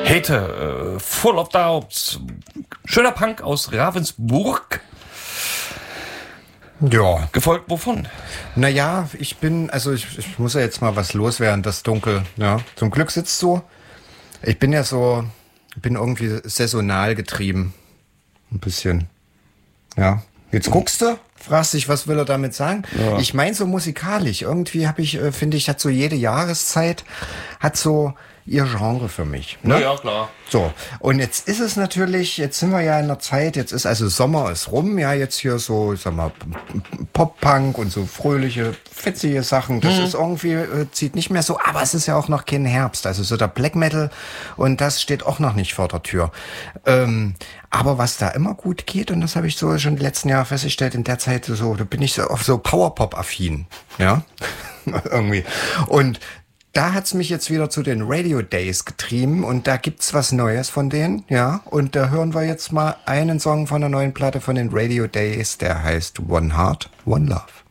Hate, Full of Doubts. Schöner Punk aus Ravensburg. Ja. Gefolgt wovon? Naja, ich muss ja jetzt mal was loswerden, das Dunkel. Ja. Zum Glück sitzt so. Ich bin irgendwie saisonal getrieben. Ein bisschen. Ja. Jetzt guckst du, fragst dich, was will er damit sagen? Ja. Ich meine so musikalisch. Irgendwie finde ich, hat so jede Jahreszeit, hat so ihr Genre für mich. Ne? Ja, klar. So, und jetzt ist es natürlich, jetzt sind wir ja in der Zeit, jetzt ist also Sommer ist rum, ja, jetzt hier so, ich sag mal, Pop-Punk und so fröhliche, fetzige Sachen, das ist irgendwie, zieht nicht mehr so, aber es ist ja auch noch kein Herbst, also so der Black Metal und das steht auch noch nicht vor der Tür. Aber was da immer gut geht, und das habe ich so schon die letzten Jahre festgestellt, in der Zeit so, da bin ich so auf so Powerpop-affin, ja, irgendwie. Und da hat's mich jetzt wieder zu den Radio Days getrieben und da gibt's was Neues von denen, ja. Und da hören wir jetzt mal einen Song von der neuen Platte von den Radio Days, der heißt One Heart, One Love.